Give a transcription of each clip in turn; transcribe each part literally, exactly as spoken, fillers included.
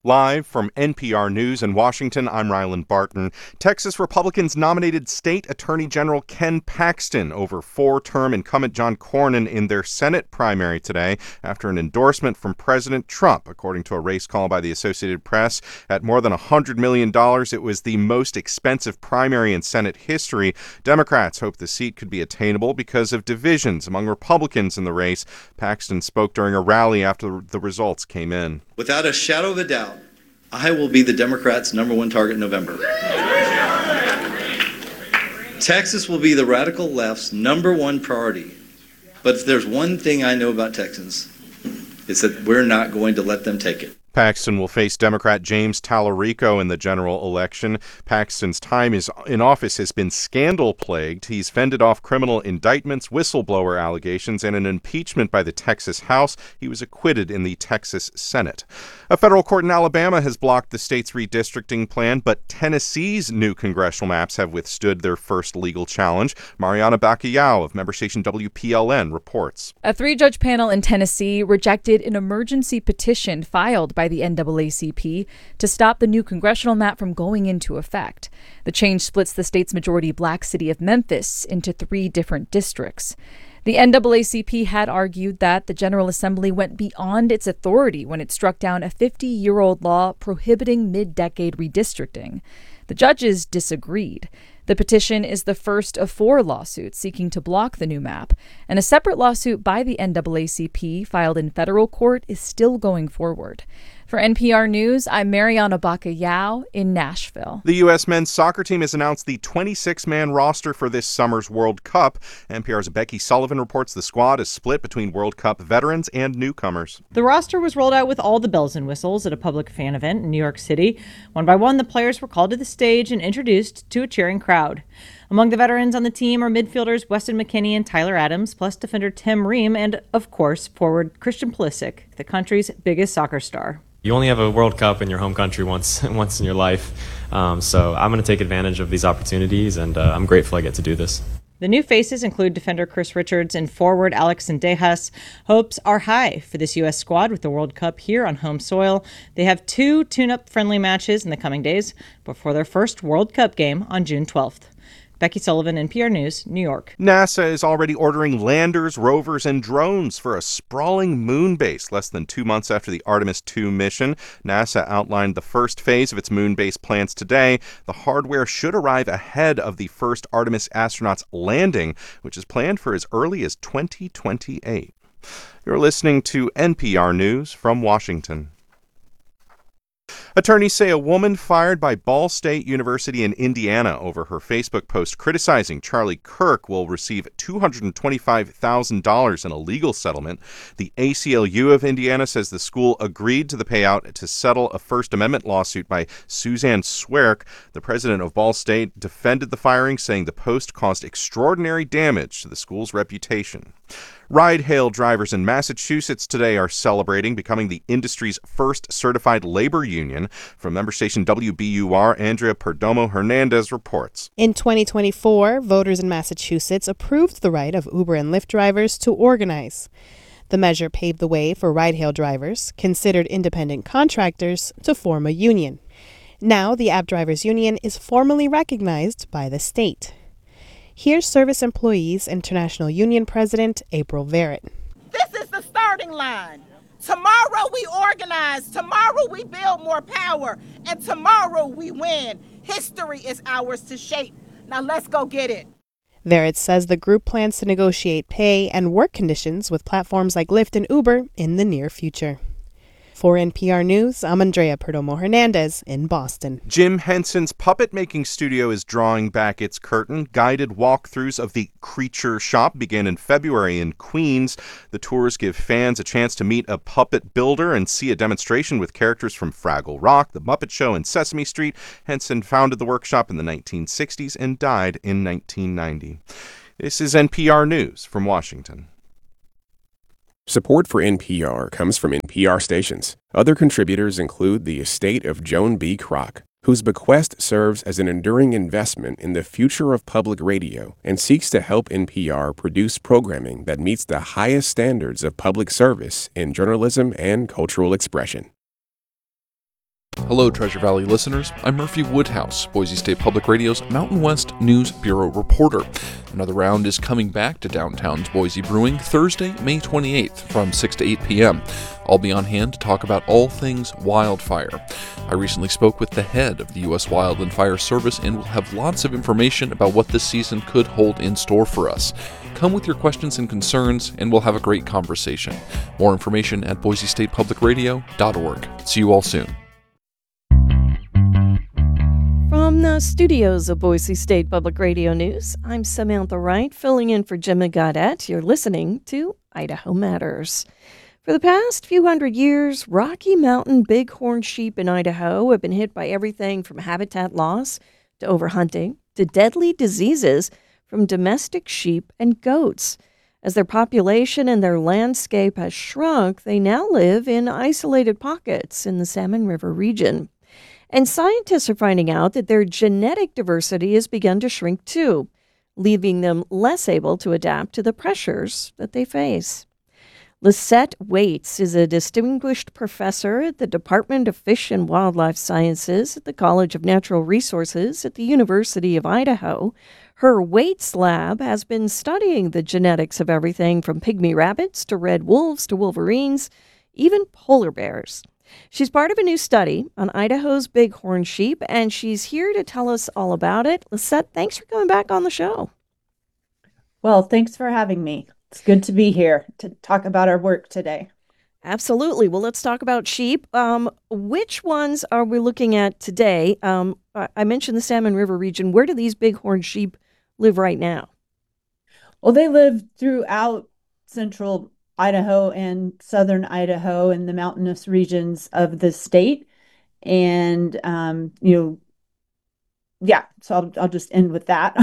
Live from N P R News in Washington, I'm Ryland Barton. Texas Republicans nominated State Attorney General Ken Paxton over four-term incumbent John Cornyn in their Senate primary today after an endorsement from President Trump. According to a race call by the Associated Press, at more than one hundred million dollars, it was the most expensive primary in Senate history. Democrats hope the seat could be attainable because of divisions among Republicans in the race. Paxton spoke during a rally after the results came in. Without a shadow of a doubt, I will be the Democrats' number one target in November. Texas will be the radical left's number one priority. But if there's one thing I know about Texans, it's that we're not going to let them take it. Paxton will face Democrat James Talarico in the general election. Paxton's time is in office has been scandal-plagued. He's fended off criminal indictments, whistleblower allegations, and an impeachment by the Texas House. He was acquitted in the Texas Senate. A federal court in Alabama has blocked the state's redistricting plan, but Tennessee's new congressional maps have withstood their first legal challenge. Mariana Bacallao of member station W P L N reports. A three-judge panel in Tennessee rejected an emergency petition filed by the N double A C P to stop the new congressional map from going into effect. The change splits the state's majority black city of Memphis into three different districts. The N double A C P had argued that the General Assembly went beyond its authority when it struck down a fifty-year-old law prohibiting mid-decade redistricting. The judges disagreed. The petition is the first of four lawsuits seeking to block the new map, and a separate lawsuit by the N double A C P filed in federal court is still going forward. For N P R News, I'm Mariana Bacallao in Nashville. The U S men's soccer team has announced the twenty-six man roster for this summer's World Cup. N P R's Becky Sullivan reports the squad is split between World Cup veterans and newcomers. The roster was rolled out with all the bells and whistles at a public fan event in New York City. One by one, the players were called to the stage and introduced to a cheering crowd. Among the veterans on the team are midfielders Weston McKennie and Tyler Adams, plus defender Tim Ream, and, of course, forward Christian Pulisic, the country's biggest soccer star. You only have a World Cup in your home country once once in your life, um, so I'm going to take advantage of these opportunities, and uh, I'm grateful I get to do this. The new faces include defender Chris Richards and forward Alex Sendejas. Hopes are high for this U S squad with the World Cup here on home soil. They have two tune-up friendly matches in the coming days before their first World Cup game on June twelfth. Becky Sullivan, N P R News, New York. NASA is already ordering landers, rovers, and drones for a sprawling moon base less than two months after the Artemis two mission. NASA outlined the first phase of its moon base plans today. The hardware should arrive ahead of the first Artemis astronauts landing, which is planned for as early as twenty twenty-eight. You're listening to N P R News from Washington. Attorneys say a woman fired by Ball State University in Indiana over her Facebook post criticizing Charlie Kirk will receive two hundred twenty-five thousand dollars in a legal settlement. The A C L U of Indiana says the school agreed to the payout to settle a First Amendment lawsuit by Suzanne Swerk. The president of Ball State defended the firing, saying the post caused extraordinary damage to the school's reputation. Ride-hail drivers in Massachusetts today are celebrating becoming the industry's first certified labor union. From member station W B U R, Andrea Perdomo Hernandez reports. In twenty twenty-four, voters in Massachusetts approved the right of Uber and Lyft drivers to organize. The measure paved the way for ride-hail drivers, considered independent contractors, to form a union. Now, the App Drivers Union is formally recognized by the state. Here's Service Employees International Union President April Verrett. This is the starting line. Tomorrow we organize. Tomorrow we build more power. And tomorrow we win. History is ours to shape. Now let's go get it. Verrett says the group plans to negotiate pay and work conditions with platforms like Lyft and Uber in the near future. For N P R News, I'm Andrea Perdomo Hernandez in Boston. Jim Henson's puppet-making studio is drawing back its curtain. Guided walkthroughs of the Creature Shop begin in February in Queens. The tours give fans a chance to meet a puppet builder and see a demonstration with characters from Fraggle Rock, The Muppet Show, and Sesame Street. Henson founded the workshop in the nineteen sixties and died in nineteen ninety. This is N P R News from Washington. Support for N P R comes from N P R stations. Other contributors include the estate of Joan B. Kroc, whose bequest serves as an enduring investment in the future of public radio and seeks to help N P R produce programming that meets the highest standards of public service in journalism and cultural expression. Hello, Treasure Valley listeners. I'm Murphy Woodhouse, Boise State Public Radio's Mountain West News Bureau reporter. Another round is coming back to downtown's Boise Brewing Thursday, May twenty-eighth from six to eight p.m. I'll be on hand to talk about all things wildfire. I recently spoke with the head of the U S Wild and Fire Service and will have lots of information about what this season could hold in store for us. Come with your questions and concerns, and we'll have a great conversation. More information at boise state public radio dot org. See you all soon. From the studios of Boise State Public Radio News, I'm Samantha Wright, filling in for Jimmy Gaudette. You're listening to Idaho Matters. For the past few hundred years, Rocky Mountain bighorn sheep in Idaho have been hit by everything from habitat loss to overhunting to deadly diseases from domestic sheep and goats. As their population and their landscape has shrunk, they now live in isolated pockets in the Salmon River region. And scientists are finding out that their genetic diversity has begun to shrink too, leaving them less able to adapt to the pressures that they face. Lisette Waits is a distinguished professor at the Department of Fish and Wildlife Sciences at the College of Natural Resources at the University of Idaho. Her Waits lab has been studying the genetics of everything from pygmy rabbits to red wolves to wolverines, even polar bears. She's part of a new study on Idaho's bighorn sheep, and she's here to tell us all about it. Lisette, thanks for coming back on the show. Well, thanks for having me. It's good to be here to talk about our work today. Absolutely. Well, let's talk about sheep. Um, which ones are we looking at today? Um, I mentioned the Salmon River region. Where do these bighorn sheep live right now? Well, they live throughout central Idaho and southern Idaho and the mountainous regions of the state. And, um, you know, yeah, so I'll, I'll just end with that.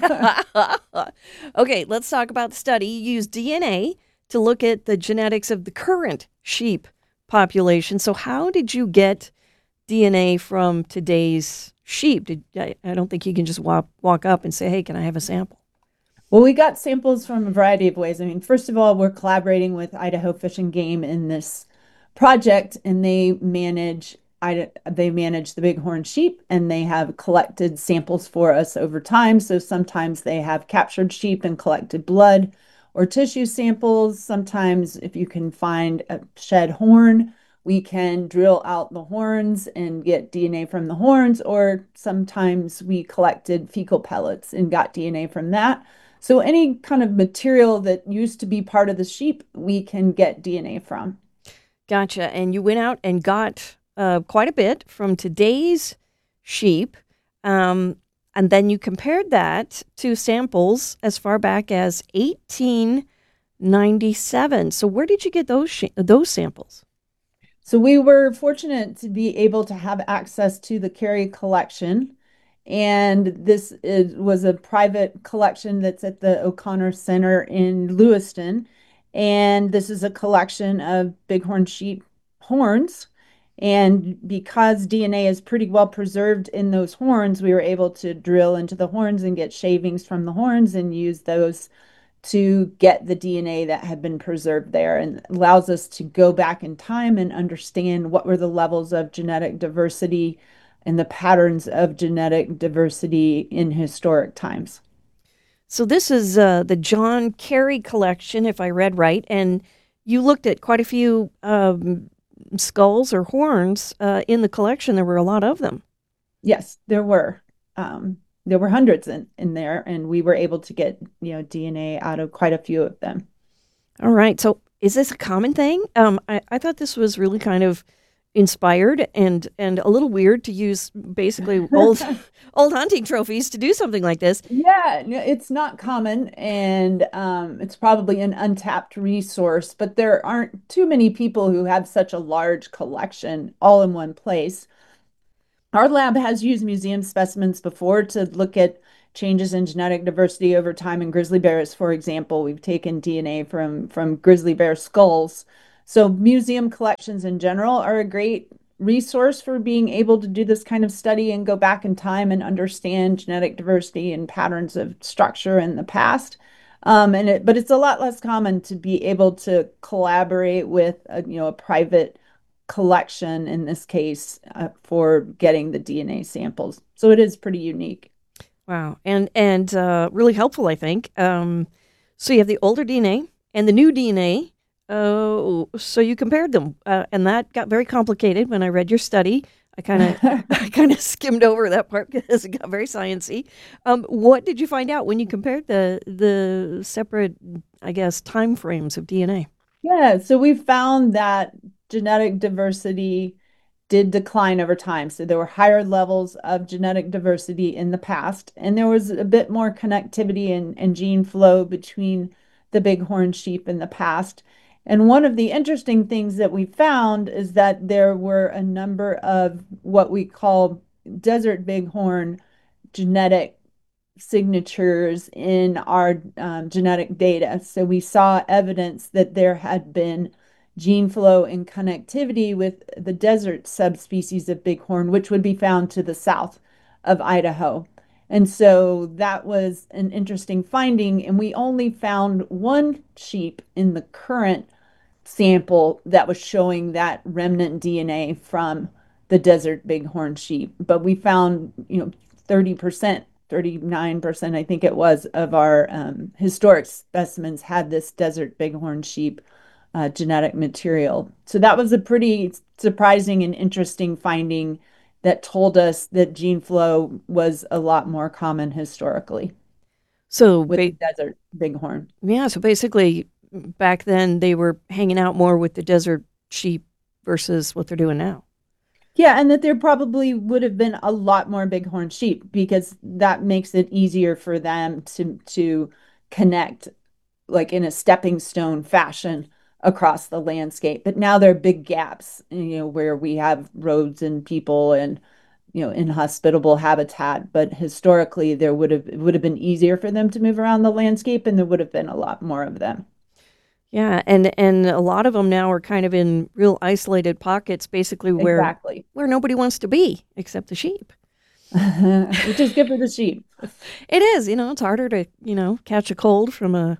Okay, let's talk about the study. You used D N A to look at the genetics of the current sheep population. So how did you get D N A from today's sheep? Did, I, I don't think you can just walk, walk up and say, hey, can I have a sample? Well, we got samples from a variety of ways. I mean, first of all, we're collaborating with Idaho Fish and Game in this project, and they manage they manage the bighorn sheep, and they have collected samples for us over time. So sometimes they have captured sheep and collected blood or tissue samples. Sometimes if you can find a shed horn, we can drill out the horns and get D N A from the horns, or sometimes we collected fecal pellets and got D N A from that. So any kind of material that used to be part of the sheep, we can get D N A from. Gotcha. And you went out and got uh, quite a bit from today's sheep. Um, and then you compared that to samples as far back as eighteen ninety-seven. So where did you get those sh- those samples? So we were fortunate to be able to have access to the Cary collection. And this is, was a private collection that's at the O'Connor Center in Lewiston. And this is a collection of bighorn sheep horns. And because D N A is pretty well preserved in those horns, we were able to drill into the horns and get shavings from the horns and use those to get the D N A that had been preserved there, and allows us to go back in time and understand what were the levels of genetic diversity and the patterns of genetic diversity in historic times. So this is uh, the John Cary collection, if I read right, and you looked at quite a few um, skulls or horns uh, in the collection. There were a lot of them. Yes, there were. Um, there were hundreds in, in there, and we were able to get, you know, D N A out of quite a few of them. All right. So is this a common thing? Um, I, I thought this was really kind of inspired and and a little weird to use basically old old hunting trophies to do something like this. Yeah, it's not common, and um, it's probably an untapped resource, but there aren't too many people who have such a large collection all in one place. Our lab has used museum specimens before to look at changes in genetic diversity over time in grizzly bears, for example. We've taken D N A from, from grizzly bear skulls. So museum collections in general are a great resource for being able to do this kind of study and go back in time and understand genetic diversity and patterns of structure in the past. Um, and it, but it's a lot less common to be able to collaborate with a, you know, a private collection in this case uh, for getting the D N A samples. So it is pretty unique. Wow. And and uh, really helpful, I think. Um, so you have the older D N A and the new D N A. Uh, so you compared them, uh, and that got very complicated when I read your study. I kind of I kind of skimmed over that part because it got very sciencey. Um, what did you find out when you compared the the separate, I guess, time frames of D N A? Yeah, so we found that genetic diversity did decline over time. So there were higher levels of genetic diversity in the past, and there was a bit more connectivity and, and gene flow between the bighorn sheep in the past. And one of the interesting things that we found is that there were a number of what we call desert bighorn genetic signatures in our um, genetic data. So we saw evidence that there had been gene flow and connectivity with the desert subspecies of bighorn, which would be found to the south of Idaho. And so that was an interesting finding. And we only found one sheep in the current sample that was showing that remnant D N A from the desert bighorn sheep. But we found, you know, thirty percent, thirty-nine percent, I think it was, of our um, historic specimens had this desert bighorn sheep uh, genetic material. So that was a pretty surprising and interesting finding that told us that gene flow was a lot more common historically. So with ba- the desert bighorn. Yeah, so basically back then they were hanging out more with the desert sheep versus what they're doing now. Yeah, and that there probably would have been a lot more bighorn sheep because that makes it easier for them to to connect like in a stepping stone fashion across the landscape. But now there are big gaps, you know, where we have roads and people and, you know, inhospitable habitat. But historically, there would have it would have been easier for them to move around the landscape, and there would have been a lot more of them. Yeah, and and a lot of them now are kind of in real isolated pockets, basically where Exactly. where nobody wants to be except the sheep. Which is good for the sheep. It is, you know, it's harder to, you know, catch a cold from a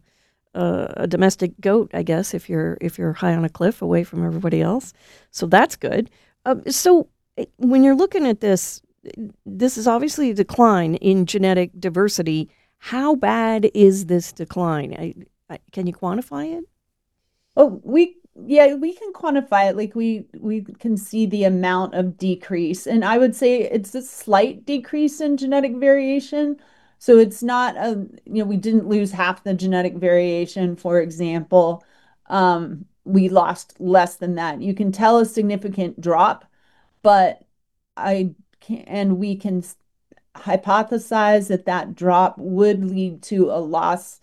a, a domestic goat, I guess, if you're if you're high on a cliff away from everybody else. So that's good. Um, so when you're looking at this, this is obviously a decline in genetic diversity. How bad is this decline? I, I, can you quantify it? Oh, we yeah, we can quantify it. Like we we can see the amount of decrease, and I would say it's a slight decrease in genetic variation. So it's not a, you know, we didn't lose half the genetic variation, for example. Um, we lost less than that. You can tell a significant drop, but I can, and we can hypothesize that that drop would lead to a loss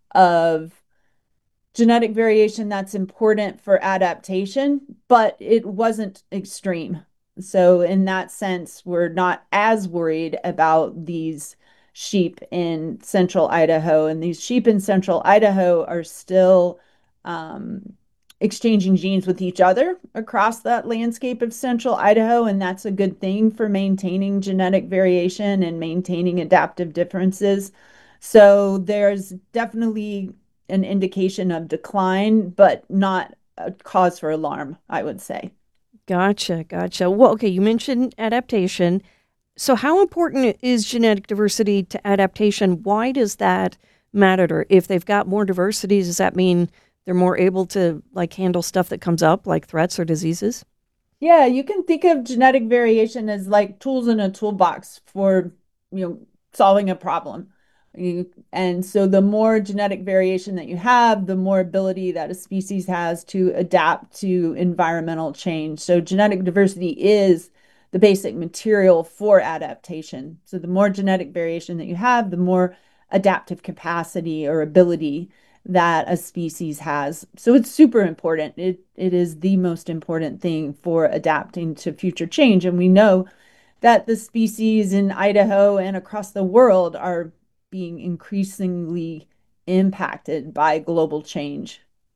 of genetic variation that's important for adaptation, but it wasn't extreme. So in that sense, we're not as worried about these sheep in central Idaho. And these sheep in central Idaho are still um, exchanging genes with each other across that landscape of central Idaho. And that's a good thing for maintaining genetic variation and maintaining adaptive differences. So there's definitely an indication of decline, but not a cause for alarm, I would say. Gotcha, gotcha. Well, okay, you mentioned adaptation. So how important is genetic diversity to adaptation? Why does that matter? If they've got more diversity, does that mean they're more able to like handle stuff that comes up, like threats or diseases? Yeah, you can think of genetic variation as like tools in a toolbox for, you know, solving a problem. You, and so the more genetic variation that you have, the more ability that a species has to adapt to environmental change. So genetic diversity is the basic material for adaptation. So the more genetic variation that you have, the more adaptive capacity or ability that a species has. So it's super important. It it is the most important thing for adapting to future change. And we know that the species in Idaho and across the world are being increasingly impacted by global change.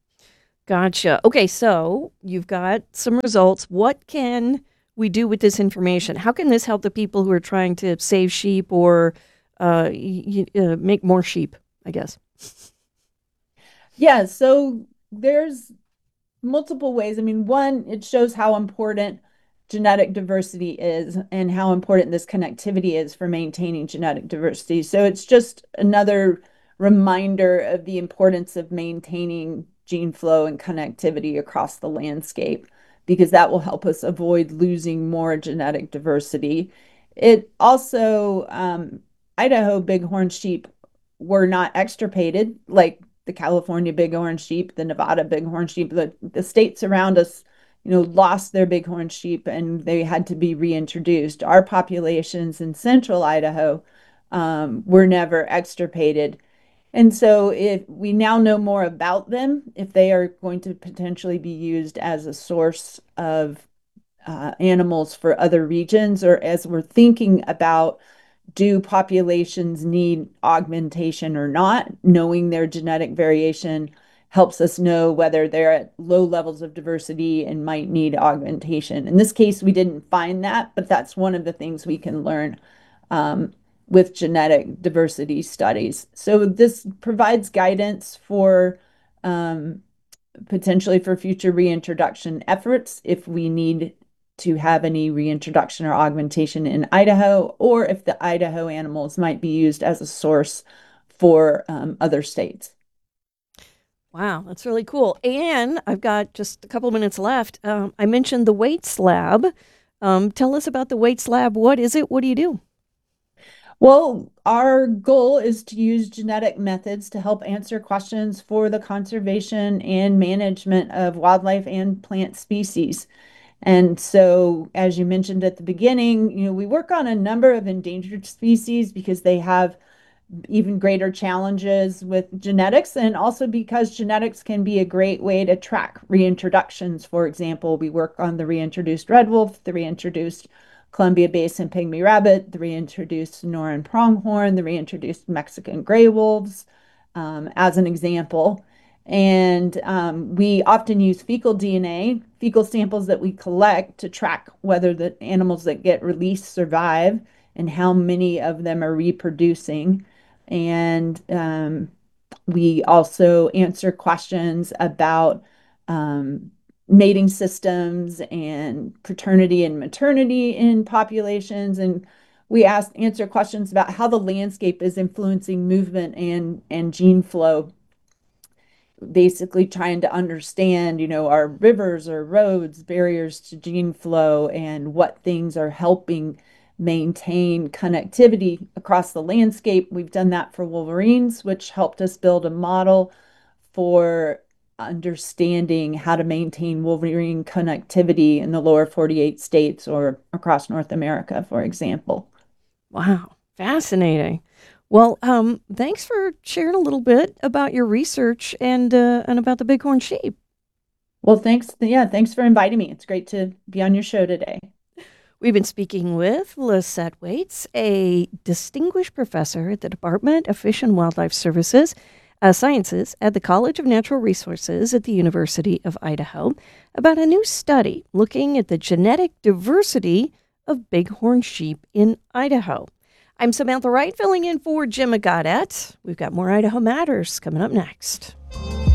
Gotcha. Okay, so you've got some results. What can we do with this information? How can this help the people who are trying to save sheep or uh, y- uh, make more sheep, I guess? Yeah, so there's multiple ways. I mean, one, it shows how important genetic diversity is and how important this connectivity is for maintaining genetic diversity. So it's just another reminder of the importance of maintaining gene flow and connectivity across the landscape, because that will help us avoid losing more genetic diversity. It also, um, Idaho bighorn sheep were not extirpated like the California bighorn sheep, the Nevada bighorn sheep. The, the states around us, you know, lost their bighorn sheep and they had to be reintroduced. Our populations in central Idaho um, were never extirpated. And so if we now know more about them, if they are going to potentially be used as a source of uh, animals for other regions, or as we're thinking about, do populations need augmentation or not, knowing their genetic variation helps us know whether they're at low levels of diversity and might need augmentation. In this case, we didn't find that, but that's one of the things we can learn um, with genetic diversity studies. So this provides guidance for um, potentially for future reintroduction efforts if we need to have any reintroduction or augmentation in Idaho, or if the Idaho animals might be used as a source for um, other states. Wow, that's really cool. And I've got just a couple minutes left. Um, I mentioned the Waits Lab. Um, tell us about the Waits Lab. What is it? What do you do? Well, our goal is to use genetic methods to help answer questions for the conservation and management of wildlife and plant species. And so, as you mentioned at the beginning, you know, we work on a number of endangered species because they have even greater challenges with genetics, and also because genetics can be a great way to track reintroductions. For example, we work on the reintroduced red wolf, the reintroduced Columbia Basin pygmy rabbit, the reintroduced Sonoran pronghorn, the reintroduced Mexican gray wolves, um, as an example. And um, we often use fecal D N A, fecal samples that we collect, to track whether the animals that get released survive and how many of them are reproducing. And um, we also answer questions about um, mating systems and paternity and maternity in populations. And we ask answer questions about how the landscape is influencing movement and, and gene flow, basically trying to understand, you know, are rivers or roads barriers to gene flow, and what things are helping maintain connectivity across the landscape. We've done that for wolverines, which helped us build a model for understanding how to maintain wolverine connectivity in the lower forty-eight states or across North America, for example. Wow, fascinating. Well, um, thanks for sharing a little bit about your research and uh, and about the bighorn sheep. Well, thanks. Yeah, thanks for inviting me. It's great to be on your show today. We've been speaking with Lisette Waits, a distinguished professor at the Department of Fish and Wildlife Services uh, Sciences at the College of Natural Resources at the University of Idaho, about a new study looking at the genetic diversity of bighorn sheep in Idaho. I'm Samantha Wright, filling in for Jim Gaudet. We've got more Idaho Matters coming up next.